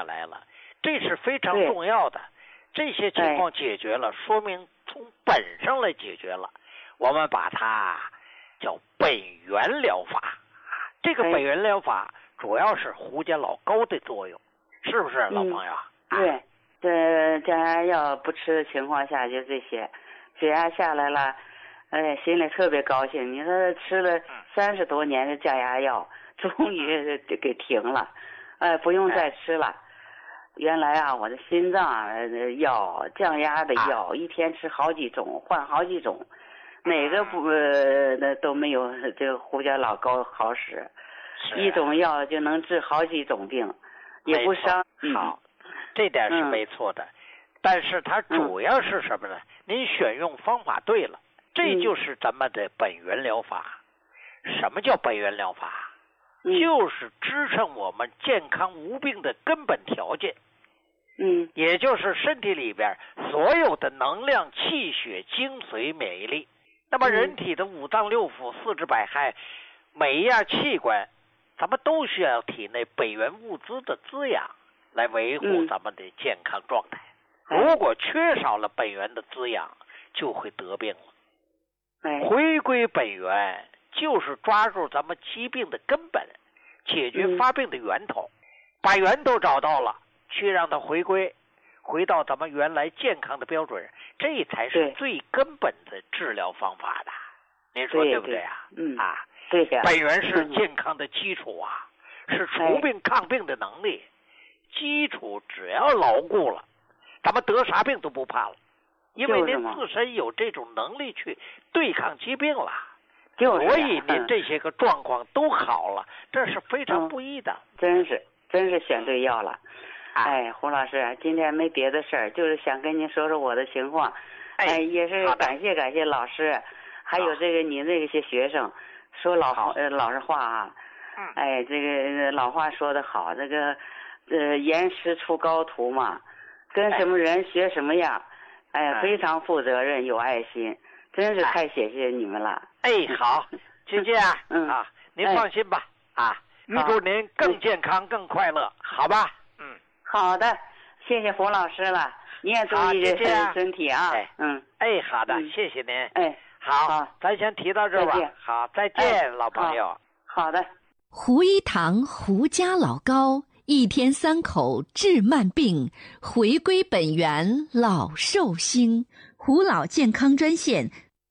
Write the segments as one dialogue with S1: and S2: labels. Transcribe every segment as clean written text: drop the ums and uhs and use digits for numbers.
S1: 下来了，这是非常重要的。这些情况解决了，说明从本上来解决了，我们把它叫本源疗法。这个本源疗法主要是胡家老高的作用，是不是老朋友？
S2: 对，这降压药不吃的情况下就这些，血压下来了，心里特别高兴。你说吃了30多年的降压药，终于给停了，不用再吃了。原来啊，我的心脏药、降压的药，一天吃好几种，换好几种，哪个不都没有这个胡家老高好使。一种药就能治好几种病，也不伤。
S1: 好，这点是没错的。但是它主要是什么呢？您选用方法对了，这就是咱们的本源疗法。什么叫本源疗法？就是支撑我们健康无病的根本条件。也就是身体里边所有的能量、气血、精髓、免疫力。那么人体的五脏六腑、四肢百骸，每一样器官，咱们都需要体内本源物资的滋养，来维护咱们的健康状态。如果缺少了本源的滋养，就会得病了。回归本源，就是抓住咱们疾病的根本，解决发病的源头，把源头找到了，去让它回到咱们原来健康的标准，这才是最根本的治疗方法的。您说对不对啊？
S2: 对呀。
S1: 本源是健康的基础啊，是除病抗病的能力。基础只要牢固了，咱们得啥病都不怕了，因为您自身有这种能力去对抗疾病了。所以您这些个状况都好了，这是非常不易的。
S2: 真是选对药了。胡老师，今天没别的事儿，就是想跟您说说我的情况。也是感谢老师，还有这个你那些学生，说老实话啊。这个老话说得好，这个严师出高徒嘛，跟什么人学什么样。非常负责任，有爱心，真是太谢谢你们了。
S1: 好，姐姐啊，您放心吧。预祝您更健康、更快乐，好吧？
S2: 好的，谢谢胡老师了，你也注意身体啊。
S1: 好的，谢谢您。好，咱先提到这吧。好，再见，老朋友。
S2: 好的。
S3: 胡一堂胡家老高，一天3口治慢病，回归本源老寿星。胡老健康专线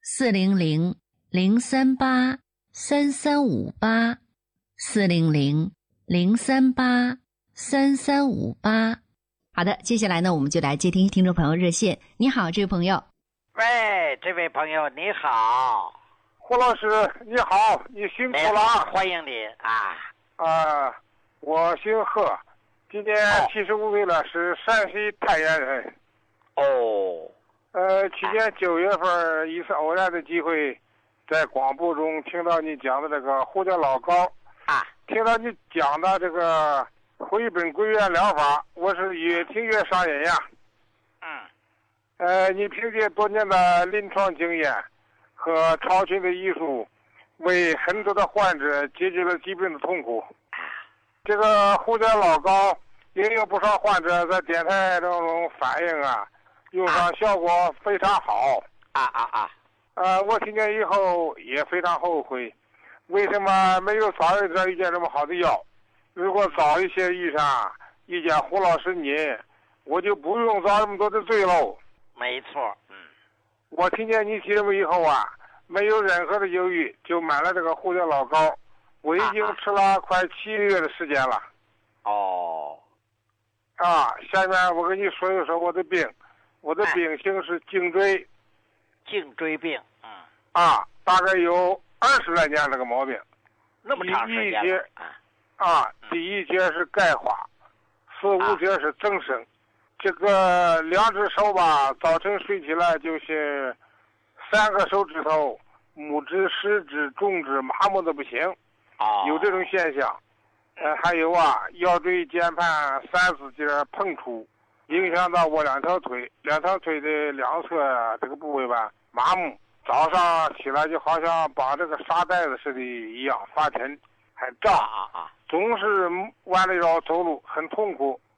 S3: 400-038-3358，400-038-3358。好的，接下来呢，我们就来接听听众朋友热线。你好，这位朋友。
S1: 喂，这位朋友你好。
S4: 胡老师你好，你辛苦了。
S1: 欢迎你
S4: 我姓贺，今年75岁了，是陕西太原人。去年9月份一次偶然的机会，在广播中听到你讲的这个胡家老高听到你讲的这个回本归元疗法，我是越听越上瘾呀。你凭借多年的临床经验和超群的医术，为很多的患者解决了疾病的痛苦。这个胡家老高也有不少患者在电台当中反映用上效果非常好。我听见以后也非常后悔，为什么没有早一点遇见这么好的药？如果早一些遇见胡老师您，我就不用遭这么多的罪喽。
S1: 没错。
S4: 我听见你节目以后没有任何的犹豫，就买了这个胡家老高，我已经吃了快7个月的时间了。下面我跟你说一说我的病。我的病情是颈椎病。大概有20来年这个毛病。
S1: 那么长时间
S4: 第一节是钙化，4、5节是增生。这个2只手早晨睡起来就是3个手指头，拇指、食指、中指麻木的不行。有这种现象。还有腰椎间盘3、4节碰触，影响到我2条腿的两侧这个部位麻木。早上起来就好像把这个沙袋子似的一样发沉，还胀。总是弯了腰走路很痛苦。